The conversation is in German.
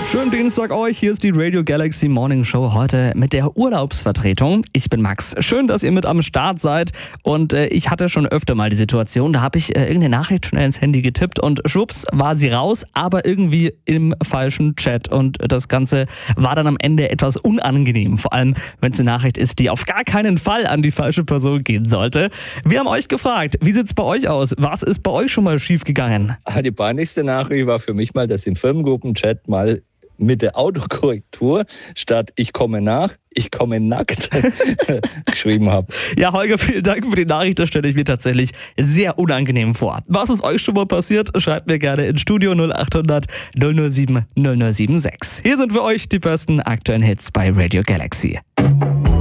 Schönen Dienstag euch, hier ist die Radio Galaxy Morning Show, heute mit der Urlaubsvertretung. Ich bin Max, schön, dass ihr mit am Start seid und ich hatte schon öfter mal die Situation, da habe ich irgendeine Nachricht schnell ins Handy getippt und schwupps war sie raus, aber irgendwie im falschen Chat und das Ganze war dann am Ende etwas unangenehm, vor allem wenn es eine Nachricht ist, die auf gar keinen Fall an die falsche Person gehen sollte. Wir haben euch gefragt, wie sieht's bei euch aus? Was ist bei euch schon mal schief gegangen? Die peinlichste Nachricht war für mich mal, dass ich im Firmengruppenchat mal mit der Autokorrektur statt "ich komme nach", "ich komme nackt" geschrieben habe. Ja, Holger, vielen Dank für die Nachricht. Das stelle ich mir tatsächlich sehr unangenehm vor. Was ist euch schon mal passiert? Schreibt mir gerne ins Studio 0800 007 0076. Hier sind für euch die besten aktuellen Hits bei Radio Galaxy.